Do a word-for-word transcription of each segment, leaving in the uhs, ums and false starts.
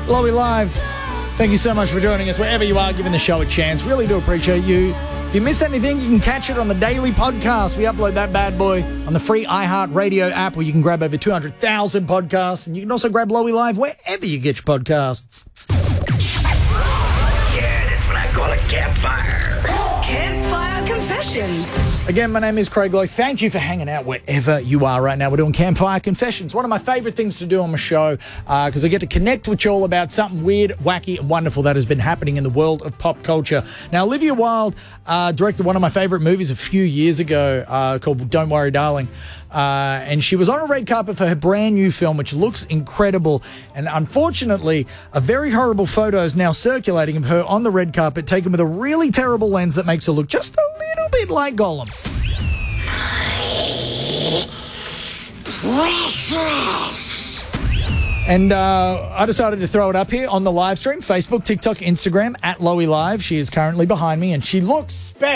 Lowy Live, thank you so much for joining us wherever you are, giving the show a chance. Really do appreciate you. If you miss anything, you can catch it on the daily podcast. We upload that bad boy on the free iHeartRadio app, where you can grab over two hundred thousand podcasts. And you can also grab Lowy Live wherever you get your podcasts. Yeah, that's what I call a campfire. Campfire Confessions. Again, my name is Craig Lowe. Thank you for hanging out wherever you are right now. We're doing Campfire Confessions, one of my favourite things to do on my show, because uh, I get to connect with you all about something weird, wacky and wonderful that has been happening in the world of pop culture. Now, Olivia Wilde uh, directed one of my favourite movies a few years ago uh, called Don't Worry, Darling. Uh, and she was on a red carpet for her brand new film, which looks incredible. And unfortunately, a very horrible photo is now circulating of her on the red carpet, taken with a really terrible lens that makes her look just a little bit like Gollum. And uh, I decided to throw it up here on the live stream, Facebook, TikTok, Instagram, at Lowy Live. She is currently behind me, and she looks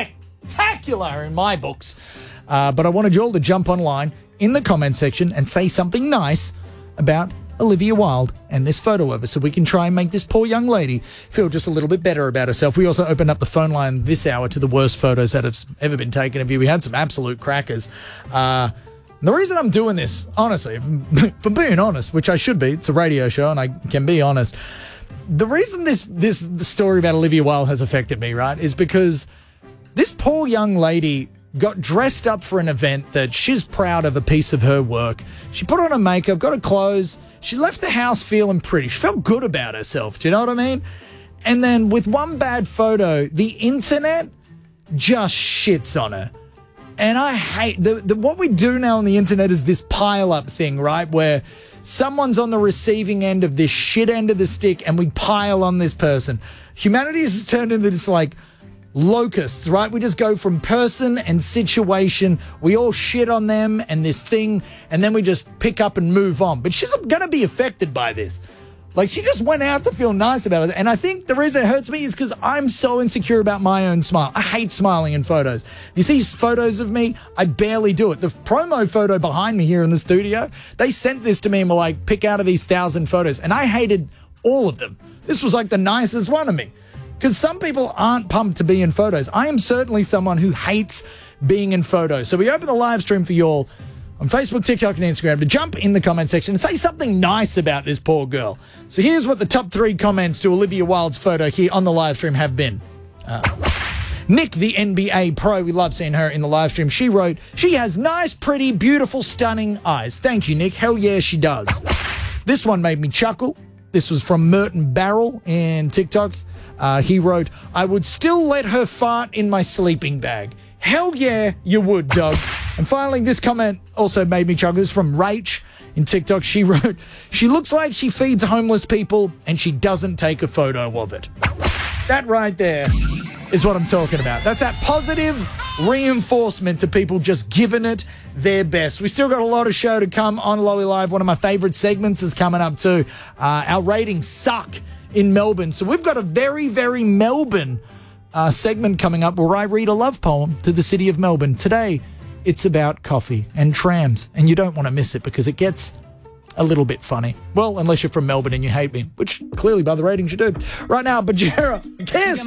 spectacular in my books. Uh, but I wanted you all to jump online in the comment section and say something nice about Olivia Wilde and this photo of her, so we can try and make this poor young lady feel just a little bit better about herself. We also opened up the phone line this hour to the worst photos that have ever been taken of you. We had some absolute crackers. Uh, the reason I'm doing this, honestly, for being honest, which I should be, it's a radio show and I can be honest. The reason this, this story about Olivia Wilde has affected me, right, is because this poor young lady got dressed up for an event that she's proud of, a piece of her work. She put on her makeup, got her clothes. She left the house feeling pretty. She felt good about herself. Do you know what I mean? And then with one bad photo, the internet just shits on her. And I hate... The, the, what we do now on the internet is this pile-up thing, right? Where someone's on the receiving end of this shit end of the stick and we pile on this person. Humanity has turned into this, like, locusts, right? We just go from person and situation. We all shit on them and this thing, and then we just pick up and move on. But she's going to be affected by this. Like, she just went out to feel nice about it. And I think the reason it hurts me is because I'm so insecure about my own smile. I hate smiling in photos. You see photos of me, I barely do it. The promo photo behind me here in the studio, they sent this to me and were like, pick out of these thousand photos. And I hated all of them. This was like the nicest one of me. Because some people aren't pumped to be in photos. I am certainly someone who hates being in photos. So we open the live stream for you all on Facebook, TikTok, and Instagram to jump in the comment section and say something nice about this poor girl. So here's what the top three comments to Olivia Wilde's photo here on the live stream have been. Uh, Nick, the N B A pro, we love seeing her in the live stream. She wrote, she has nice, pretty, beautiful, stunning eyes. Thank you, Nick. Hell yeah, she does. This one made me chuckle. This was from Merton Barrel in TikTok. Uh, he wrote, I would still let her fart in my sleeping bag. Hell yeah, you would, dog. And finally, this comment also made me chuckle. This is from Rach in TikTok. She wrote, she looks like she feeds homeless people and she doesn't take a photo of it. That right there is what I'm talking about. That's that positive reinforcement to people just giving it their best. We still got a lot of show to come on Lowy Live. One of my favourite segments is coming up too. Uh, our ratings suck in Melbourne. So we've got a very, very Melbourne uh, segment coming up where I read a love poem to the city of Melbourne. Today, it's about coffee and trams, and you don't want to miss it because it gets a little bit funny. Well, unless you're from Melbourne and you hate me, which clearly by the ratings you do. Right now, Bajera, Kiss!